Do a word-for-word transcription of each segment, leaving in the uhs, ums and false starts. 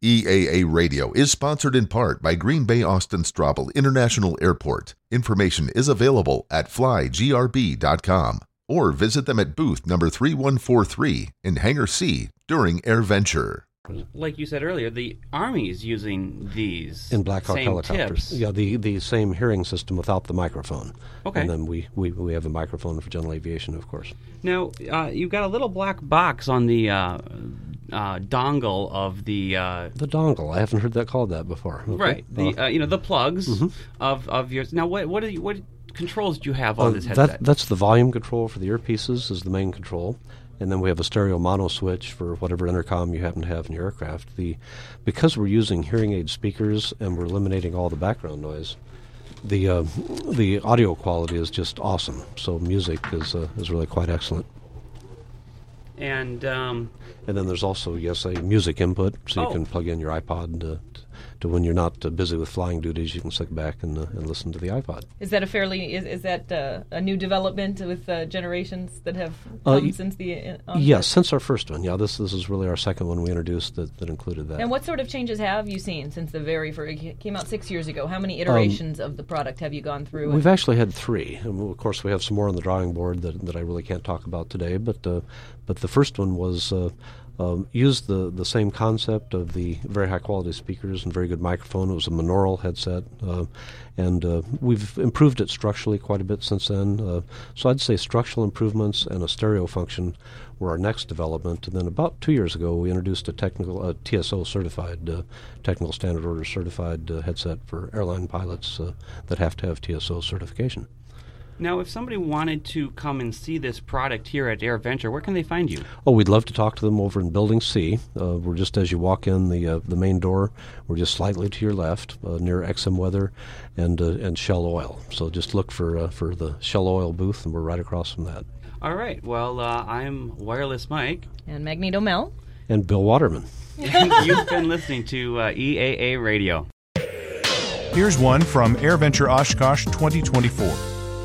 E A A Radio is sponsored in part by Green Bay Austin Straubel International Airport. Information is available at fly g r b dot com or visit them at booth number three one four three in Hangar C during AirVenture. Like you said earlier, the Army is using these in Black Hawk same helicopters. tips. Yeah, the, the same hearing system without the microphone. Okay. And then we, we, we have a microphone for general aviation, of course. Now, uh, you've got a little black box on the uh, uh, dongle of the... Uh, the dongle. I haven't heard that called that before. Okay. Right. The uh, you know the plugs mm-hmm. of, of yours. Now, what what, are you, what controls do you have on uh, this headset? That, that's the volume control for the earpieces is the main control. And then we have a stereo mono switch for whatever intercom you happen to have in your aircraft. The because we're using hearing aid speakers and we're eliminating all the background noise, the uh, the audio quality is just awesome. So music is uh, is really quite excellent. And um, and then there's also yes a music input, so you oh. can plug in your iPod to, to when you're not uh, busy with flying duties, you can sit back and, uh, and listen to the iPod. Is that a fairly is is that uh, a new development with uh, generations that have come uh, since the? Uh, yes, since our first one. Yeah, this this is really our second one we introduced that, that included that. And what sort of changes have you seen since the very first? It came out six years ago. How many iterations um, of the product have you gone through? We've actually had three, and of course we have some more on the drawing board that that I really can't talk about today. But uh, but the first one was. Uh, Um, used the, the same concept of the very high quality speakers and very good microphone. It was a monaural headset, uh, and uh, we've improved it structurally quite a bit since then. Uh, so I'd say structural improvements and a stereo function were our next development. And then about two years ago, we introduced a technical uh, T S O certified, uh, technical standard order certified uh, headset for airline pilots uh, that have to have T S O certification. Now, if somebody wanted to come and see this product here at AirVenture, where can they find you? Oh, we'd love to talk to them over in Building C. Uh, we're just as you walk in the uh, the main door. We're just slightly to your left, uh, near X M Weather and uh, and Shell Oil. So just look for uh, for the Shell Oil booth, and we're right across from that. All right. Well, uh, I'm Wireless Mike. And Magneto Mel. And Bill Waterman. And you've been listening to uh, E A A Radio. Here's one from AirVenture Oshkosh twenty twenty-four.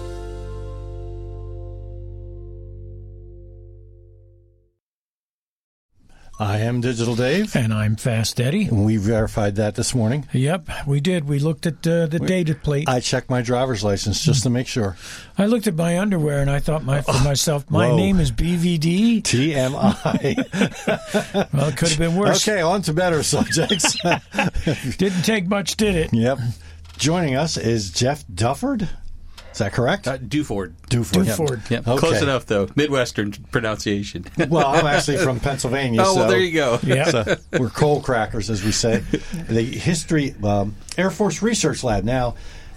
I am Digital Dave. And I'm Fast Eddie. And we verified that this morning. Yep, we did. We looked at uh, the we, data plate. I checked my driver's license just to make sure. I looked at my underwear and I thought my, for myself, my Whoa. name is B V D. T M I. Well, it could have been worse. Okay, on to better subjects. Didn't take much, did it? Yep. Joining us is Jeff Dufford. Is that correct? Uh, Duford. Duford. Duford. Yep. Okay. Close enough, though. Midwestern pronunciation. Well, I'm actually from Pennsylvania. Oh, well, so, there you go. Yeah. So we're coal crackers, as we say. The History um, Air Force Research Lab. Now,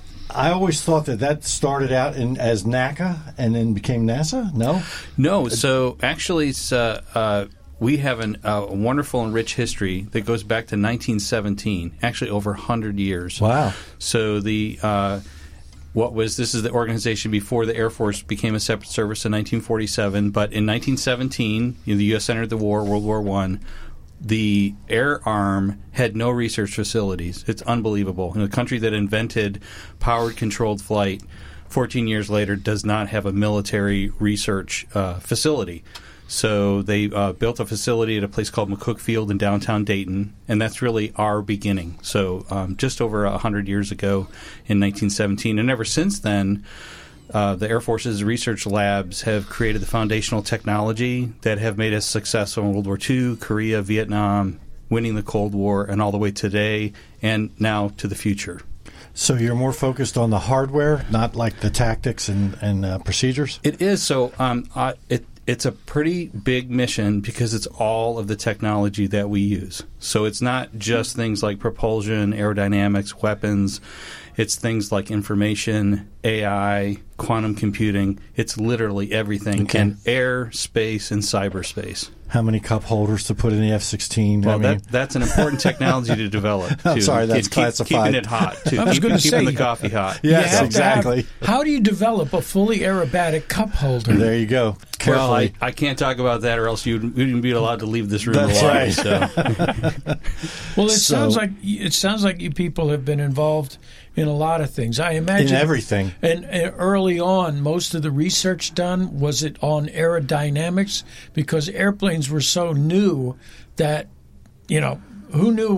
I always thought that that started out in, as NACA and then became NASA. No? No. So, actually, it's... Uh, uh, we have an, uh, a wonderful and rich history that goes back to nineteen seventeen, actually over one hundred years. Wow. So the uh, what was this is the organization before the Air Force became a separate service in nineteen forty-seven, but in nineteen seventeen, you know, the U S entered the war, World War One. The Air Arm had no research facilities. It's unbelievable. You know, a country that invented powered controlled flight fourteen years later does not have a military research uh, facility. So they uh, built a facility at a place called McCook Field in downtown Dayton, and that's really our beginning. So um, just over one hundred years ago in nineteen seventeen, and ever since then, uh, the Air Force's research labs have created the foundational technology that have made us successful in World War Two, Korea, Vietnam, winning the Cold War, and all the way today, and now to the future. So you're more focused on the hardware, not like the tactics and, and uh, procedures? It is. So um, uh, it It's a pretty big mission because it's all of the technology that we use. So it's not just things like propulsion, aerodynamics, weapons. It's things like information, A I, quantum computing. It's literally everything Okay. in air, space, and cyberspace. How many cup holders to put in the F sixteen? Well, I mean, that, that's an important technology to develop. Too. I'm sorry, that's keep, classified. Keeping it hot, too. I was Keep, gonna keeping say, the coffee hot. Yes, You have to exactly. have- how do you develop a fully aerobatic cup holder? There you go. Carefully. Well, I, I can't talk about that, or else you'd, you wouldn't be allowed to leave this room That's alive. right. So. Well, it So- sounds like it sounds like you people have been involved in a lot of things. I imagine In everything. And, and early on, most of the research done was it on aerodynamics because airplanes were so new that you know who knew